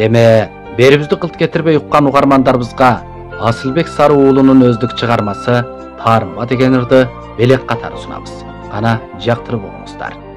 Эме, берибизди кылт кетирбей уккан угармандарыбызга Асылбек Сары уулунун өздүк чыгармасы Таарынба деген ырды белек катары сунабыз. Кана жактырып угуңуздар.